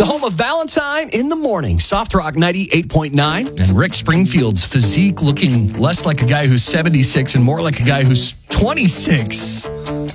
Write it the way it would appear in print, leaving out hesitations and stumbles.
The home of Valentine in the Morning, Soft Rock 98.9, and Rick Springfield's physique looking less like a guy who's 76 and more like a guy who's 26.